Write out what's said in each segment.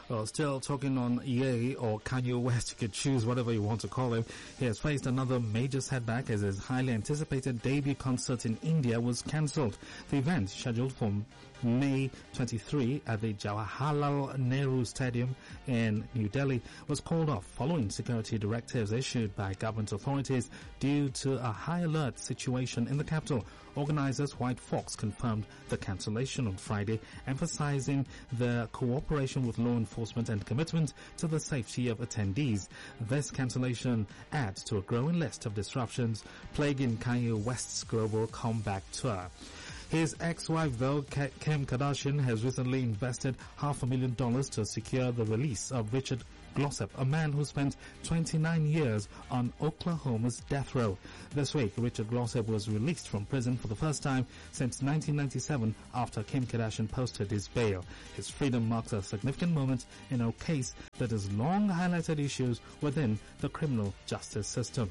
Well, still talking on Ye or Kanye West, you could choose whatever you want to call him. He has faced another major setback as his highly anticipated debut concert in India was cancelled. The event, scheduled for May 23 at the Jawaharlal Nehru Stadium in New Delhi, was called off following security directives issued by government authorities due to a high alert situation in the capital. Organizers White Fox confirmed the cancellation on Friday, emphasizing their cooperation with law enforcement and commitment to the safety of attendees. This cancellation adds to a growing list of disruptions plaguing Kanye West's global comeback tour. His ex-wife, though, Kim Kardashian, has recently invested $500,000 to secure the release of Richard Glossip, a man who spent 29 years on Oklahoma's death row. This week, Richard Glossip was released from prison for the first time since 1997 after Kim Kardashian posted his bail. His freedom marks a significant moment in a case that has long highlighted issues within the criminal justice system.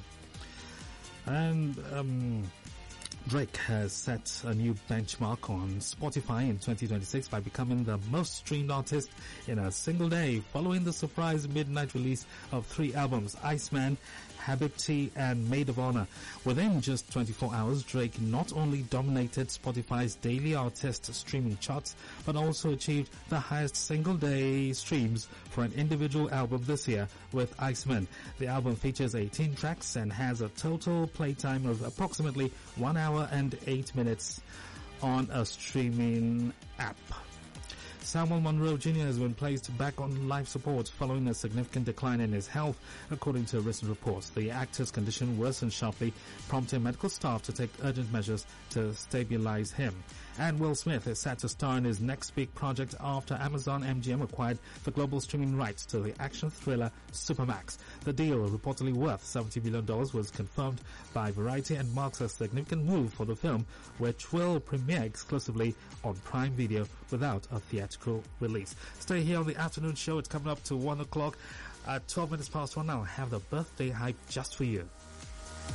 And Drake has set a new benchmark on Spotify in 2026 by becoming the most streamed artist in a single day, following the surprise midnight release of 3 albums, Iceman, Habibti and Maid of Honor. Within just 24 hours, Drake not only dominated Spotify's daily artist streaming charts, but also achieved the highest single-day streams for an individual album this year with Iceman. The album features 18 tracks and has a total playtime of approximately 1 hour and 8 minutes on a streaming app. Samuel Monroe Jr. has been placed back on life support following a significant decline in his health, according to recent reports. The actor's condition worsened sharply, prompting medical staff to take urgent measures to stabilize him. And Will Smith is set to star in his next big project after Amazon MGM acquired the global streaming rights to the action thriller Supermax. The deal, reportedly worth $70 million, was confirmed by Variety and marks a significant move for the film, which will premiere exclusively on Prime Video without a theatrical release. Stay here on the afternoon show. It's coming up to 1 o'clock. At 12 minutes past 1 now, I have the birthday hype just for you.